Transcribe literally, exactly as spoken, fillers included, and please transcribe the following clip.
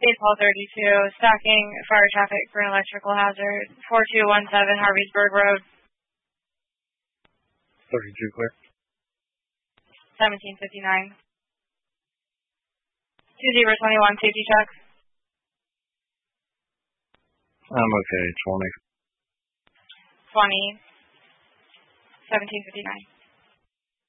State Paul thirty-two, stacking fire traffic for an electrical hazard, four two one seven Harveysburg Road. thirty-two clear. seventeen fifty-nine. two zero two one, safety check. I'm okay, twenty. twenty. seventeen fifty-nine.